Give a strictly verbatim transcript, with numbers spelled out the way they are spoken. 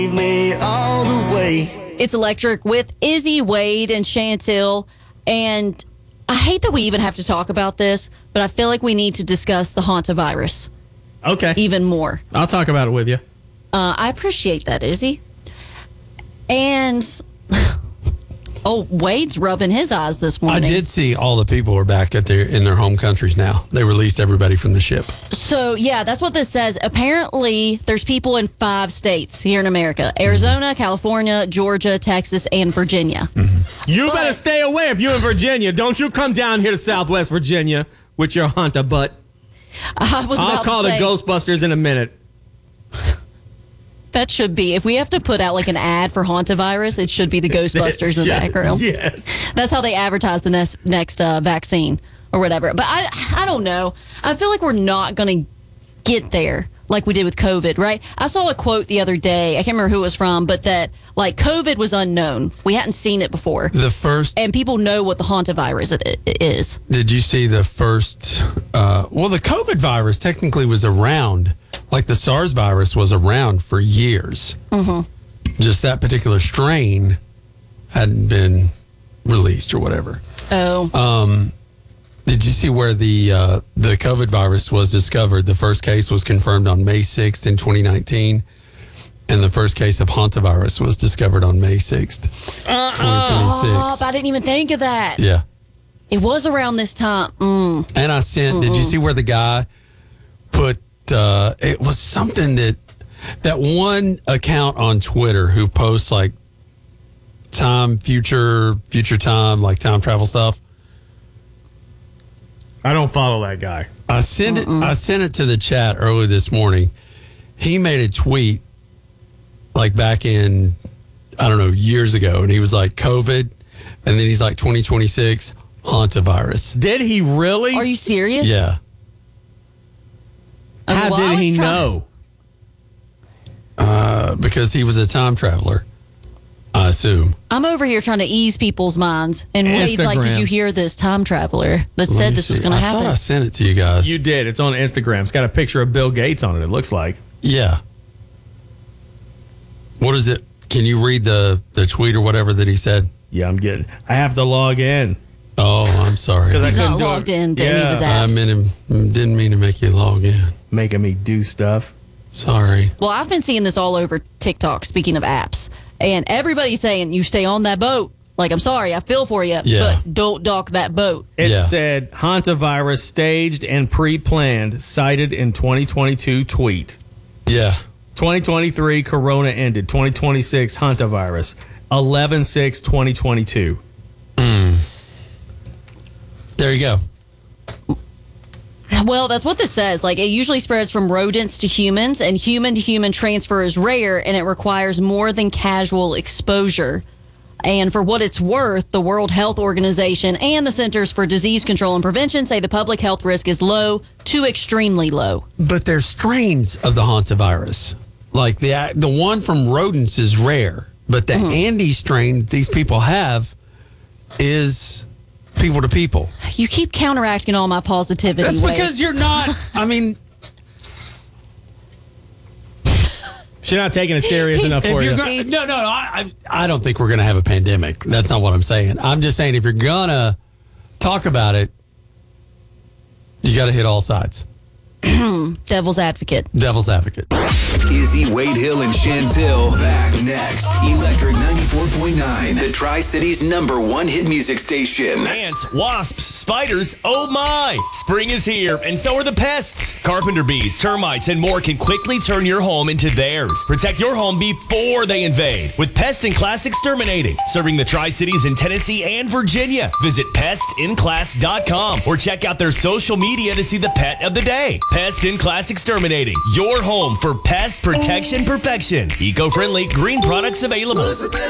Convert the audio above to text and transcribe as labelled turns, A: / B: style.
A: Me all the way.
B: It's Electric with Izzy, Wade, and Chantel. And I hate that we even have to talk about this, but I feel like we need to discuss the hantavirus.
C: Okay.
B: Even more.
C: I'll talk about it with you.
B: Uh, I appreciate that, Izzy. And, oh, Wade's rubbing his eyes this morning.
D: I did see all the people are back at their in their home countries now. They released everybody from the ship.
B: So, yeah, that's what this says. Apparently, there's people in five states here in America. Arizona, mm-hmm. California, Georgia, Texas, and Virginia.
D: Mm-hmm.
C: You
B: but,
C: better stay away if you're in Virginia. Don't you come down here to Southwest Virginia with your hunter butt.
B: I was
C: I'll call the
B: say,
C: Ghostbusters in a minute.
B: That should be, if we have to put out like an ad for hantavirus, it should be the Ghostbusters in the background.
C: Yes.
B: That's how they advertise the next, next uh, vaccine or whatever. But I, I don't know. I feel like we're not going to get there like we did with COVID, right? I saw a quote the other day. I can't remember who it was from, but that like COVID was unknown. We hadn't seen it before.
D: The first.
B: And people know what the hantavirus it, it is.
D: Did you see the first? Uh, well, the COVID virus technically was around. Like the SARS virus was around for years. Mm-hmm. Just that particular strain hadn't been released or whatever.
B: Oh.
D: Um, did you see where the uh, the COVID virus was discovered? The first case was confirmed on May sixth in twenty nineteen. And the first case of hantavirus was discovered on May sixth,
B: uh-uh.
D: twenty twenty-six.
B: Oh, I didn't even think of that.
D: Yeah.
B: It was around this time. Mm.
D: And I sent, Mm-mm. did you see where the guy put, uh, it was something that, that one account on Twitter who posts like time, future, future time, like time travel stuff.
C: I don't follow that guy.
D: I sent Mm-mm. it, I sent it to the chat early this morning. He made a tweet like back in, I don't know, years ago. And he was like COVID. And then he's like twenty twenty-six hantavirus.
C: Did he really?
B: Are you serious?
D: Yeah.
B: Okay,
C: How
B: well,
C: did he
B: trying-
C: know?
D: Uh, because he was a time traveler, I assume.
B: I'm over here trying to ease people's minds. And Wade's like,
C: Instagram.
B: did you hear this time traveler that
D: Let
B: said
D: me
B: this was
D: see.
B: going to
D: I
B: happen?
D: thought I sent it to you guys.
C: You did. It's on Instagram. It's got a picture of Bill Gates on it, it looks like.
D: Yeah. What is it? Can you read the, the tweet or whatever that he said?
C: Yeah, I'm getting. I have to log in.
D: Oh, I'm sorry.
C: Because I
B: He's
C: couldn't
B: not
C: do
B: logged
C: it.
B: in to any of his
C: Yeah,
D: I
B: apps.
D: meant him, didn't mean to make you log in.
C: making me do stuff.
D: Sorry.
B: Well, I've been seeing this all over TikTok, speaking of apps. And everybody's saying, you stay on that boat. Like, I'm sorry, I feel for you,
D: Yeah.
B: but don't dock that boat.
C: It
D: Yeah.
C: said hantavirus staged and pre-planned, cited in twenty twenty-two tweet.
D: Yeah.
C: twenty twenty-three Corona ended. twenty twenty-six hantavirus. eleven six twenty twenty-two.
D: There you go.
B: Well, that's what this says. Like, it usually spreads from rodents to humans, and human-to-human transfer is rare, and it requires more than casual exposure. And for what it's worth, the World Health Organization and the Centers for Disease Control and Prevention say the public health risk is low to extremely low.
D: But there's strains of the hantavirus. Like the the one from rodents is rare, but the
B: Mm-hmm.
D: Andes strain these people have is people to people.
B: You keep counteracting all my positivity.
D: That's
B: Wade.
D: because you're not. I mean,
C: She's not taking it serious enough
D: if
C: for
D: you're
C: you.
D: gonna, no, no, no. I, I I don't think we're going to have a pandemic. That's not what I'm saying. I'm just saying if you're gonna talk about it, you got to hit all sides.
B: Devil's advocate.
D: Devil's advocate.
A: Izzy, Wade Hill, and Chantel back next. Electric ninety-four point nine, the Tri-Cities number one hit music station.
E: Ants, wasps, spiders, oh my! Spring is here, and so are the pests. Carpenter bees, termites, and more can quickly turn your home into theirs. Protect your home before they invade with Pest in Class Exterminating, serving the Tri-Cities in Tennessee and Virginia. Visit pest in class dot com or check out their social media to see the pet of the day. Pest in Class Exterminating, your home for pest protection perfection. Eco-friendly, green products available.